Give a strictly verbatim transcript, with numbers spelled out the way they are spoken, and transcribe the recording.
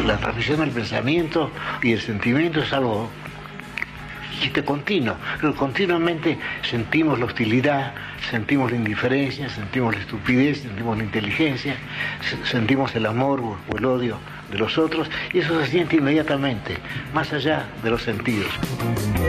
la transmisión del pensamiento y el sentimiento es algo chiste continuo, pero continuamente sentimos la hostilidad, sentimos la indiferencia, sentimos la estupidez, sentimos la inteligencia, sentimos el amor o el odio de los otros, y eso se siente inmediatamente, más allá de los sentidos.